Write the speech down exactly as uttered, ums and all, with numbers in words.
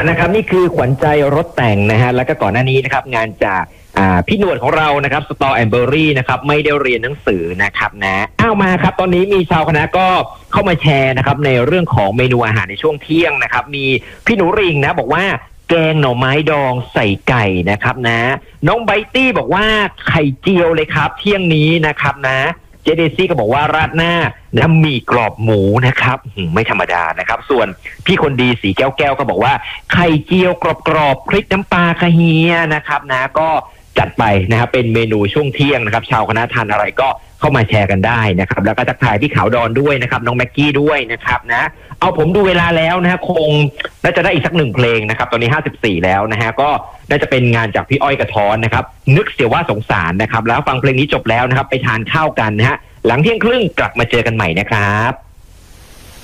นะครับนี่คือขวัญใจรถแต่งนะฮะแล้วก็ก่อนหน้านี้นะครับงานจากพี่หนวดของเรานะครับสตอแอนเบอรี่นะครับไม่ได้เรียนหนังสือนะครับนะอ้าวมาครับตอนนี้มีชาวคณะก็เข้ามาแชร์นะครับในเรื่องของเมนูอาหารในช่วงเที่ยงนะครับมีพี่หนูริงนะบอกว่าแกงหน่อไม้ดองใส่ไก่นะครับนะน้องไบตี้บอกว่าไข่เจียวเลยครับเที่ยงนี้นะครับนะเจเดซี่ก็บอกว่าราดหน้าน้ำหมี่กรอบหมูนะครับไม่ธรรมดานะครับส่วนพี่คนดีสีแก้วแก้วก็บอกว่าไข่เจียวกรอบๆพริกน้ำปลาคาเฮียนะครับนะก็จัดไปนะครับเป็นเมนูช่วงเที่ยงนะครับชาวคณะทานอะไรก็เข้ามาแชร์กันได้นะครับแล้วก็ทักทายพี่ขาวดอนด้วยนะครับน้องแม็กกี้ด้วยนะครับนะเอาผมดูเวลาแล้วนะฮะคงน่าจะได้อีกสักหนึ่งเพลงนะครับตอนนี้ห้าสิบสี่แล้วนะฮะก็น่าจะเป็นงานจากพี่อ้อยกระท้อนนะครับนึกเสียว่าสงสารนะครับแล้วฟังเพลงนี้จบแล้วนะครับไปทานข้าวกันนะฮะหลังเที่ยงครึ่งกลับมาเจอกันใหม่นะครับ